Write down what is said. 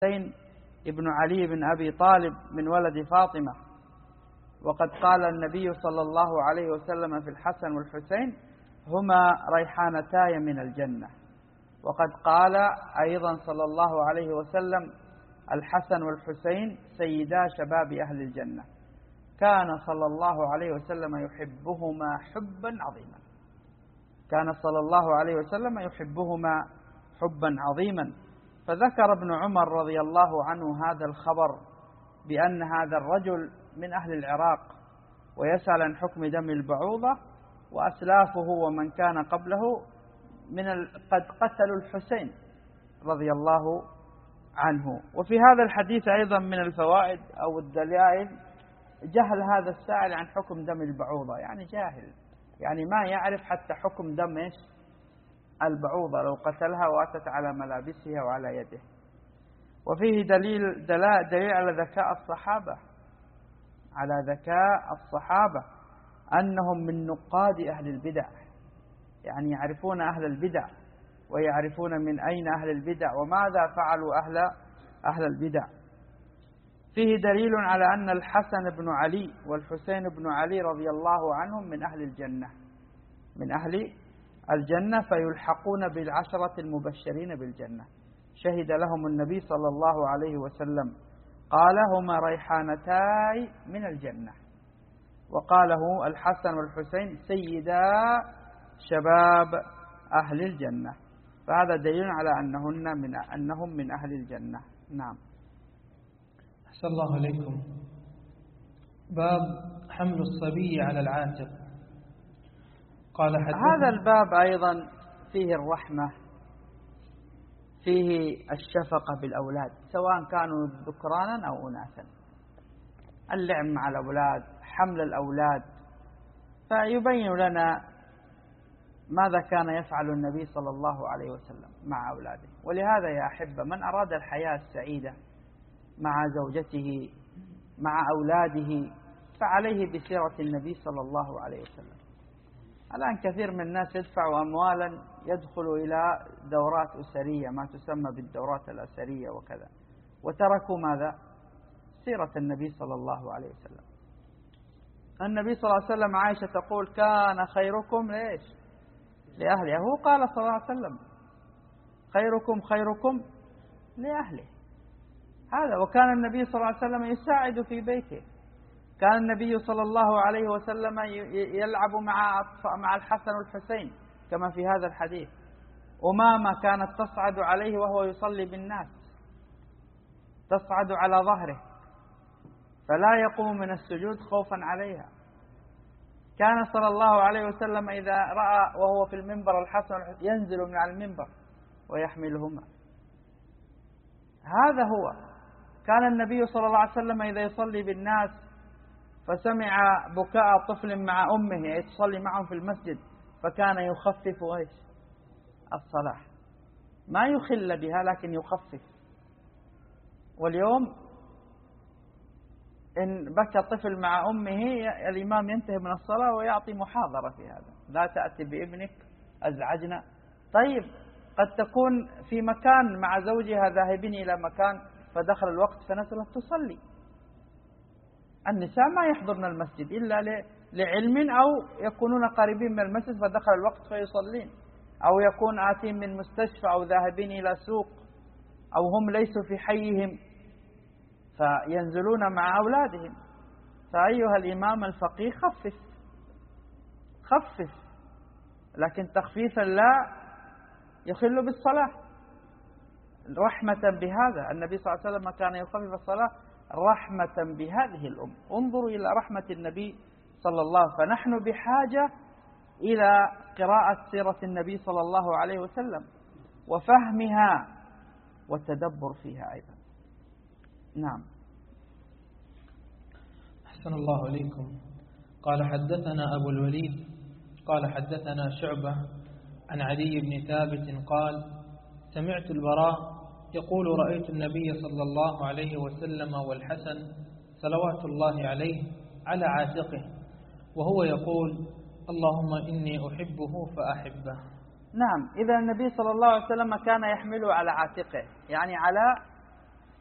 الحسين ابن علي بن أبي طالب من ولد فاطمة. وقد قال النبي صلى الله عليه وسلم في الحسن والحسين: هما ريحانتاي من الجنة. وقد قال أيضا صلى الله عليه وسلم: الحسن والحسين سيدا شباب أهل الجنة. كان صلى الله عليه وسلم يحبهما حبا عظيما. كان صلى الله عليه وسلم يحبهما حبا عظيما. فذكر ابن عمر رضي الله عنه هذا الخبر بأن هذا الرجل من أهل العراق ويسأل عن حكم دم البعوضة، وأسلافه ومن كان قبله قد قتلوا الحسين رضي الله عنه. وفي هذا الحديث أيضا من الفوائد أو الدلائل جهل هذا السائل عن حكم دم البعوضة، يعني جاهل، يعني ما يعرف حتى حكم دم البعوضة لو قتلها وأتت على ملابسها وعلى يده. وفيه دليل على ذكاء الصحابة، على ذكاء الصحابة أنهم من نقاد أهل البدع، يعني يعرفون أهل البدع ويعرفون من أين أهل البدع وماذا فعلوا أهل البدع. فيه دليل على أن الحسن بن علي والحسين بن علي رضي الله عنهم من أهل الجنة، من أهل الجنة، فيلحقون بالعشرة المبشرين بالجنة. شهد لهم النبي صلى الله عليه وسلم، قال: هما ريحانتاي من الجنة. وقاله الحسن والحسين سيدا شباب أهل الجنة. فهذا دليل على أنهم من أهل الجنة. نعم. أحسن الله عليكم. باب حمل الصبي على العاتق. قال هذا الباب أيضا فيه الرحمة، فيه الشفقة بالأولاد سواء كانوا ذكرانا أو أناثا، اللعب مع الأولاد، حمل الأولاد. فيبين لنا ماذا كان يفعل النبي صلى الله عليه وسلم مع أولاده. ولهذا يا أحبة، من أراد الحياة السعيدة مع زوجته مع أولاده فعليه بسيرة النبي صلى الله عليه وسلم. الآن كثير من الناس يدفعوا أموالا يدخلوا إلى دورات أسرية، ما تسمى بالدورات الأسرية وكذا، وتركوا ماذا؟ سيرة النبي صلى الله عليه وسلم. النبي صلى الله عليه وسلم، عائشة تقول: كان خيركم ليش؟ لأهله. هو قال صلى الله عليه وسلم: خيركم لأهله. هذا. وكان النبي صلى الله عليه وسلم يساعد في بيته. كان النبي صلى الله عليه وسلم يلعب مع الحسن والحسين كما في هذا الحديث. أمامة كانت تصعد عليه وهو يصلي بالناس، تصعد على ظهره فلا يقوم من السجود خوفا عليها. كان صلى الله عليه وسلم إذا رأى وهو في المنبر الحسن والحسين ينزل من على المنبر ويحملهما. هذا هو. كان النبي صلى الله عليه وسلم إذا يصلي بالناس فسمع بكاء طفل مع أمه تصلي معهم في المسجد فكان يخفف الصلاة، ما يخل بها لكن يخفف. واليوم إن بكى طفل مع أمه الإمام ينتهي من الصلاة ويعطي محاضرة في هذا: لا تأتي بابنك أزعجنا. طيب، قد تكون في مكان مع زوجها ذاهبين إلى مكان فدخل الوقت فنزلت تصلي. النساء ما يحضرن المسجد إلا لعلم، أو يكونون قريبين من المسجد فدخل الوقت فيصلين، أو يكون آتين من مستشفى أو ذاهبين إلى سوق، أو هم ليسوا في حيهم فينزلون مع أولادهم. فأيها الإمام الفقيه خفف، لكن تخفيفا لا يخل بالصلاة. رحمة بهذا النبي صلى الله عليه وسلم كان يخفف الصلاة رحمة بهذه الأمة. انظروا إلى رحمة النبي صلى الله عليه وسلم. فنحن بحاجة إلى قراءة سيرة النبي صلى الله عليه وسلم وفهمها والتدبر فيها أيضا. نعم. أحسن الله عليكم. قال حدثنا أبو الوليد قال حدثنا شعبة عن علي بن ثابت قال: سمعت البراء يقول: رأيت النبي صلى الله عليه وسلم والحسن صلوات الله عليه على عاتقه وهو يقول: اللهم إني أحبه فأحبه. نعم. إذا النبي صلى الله عليه وسلم كان يحمله على عاتقه، يعني على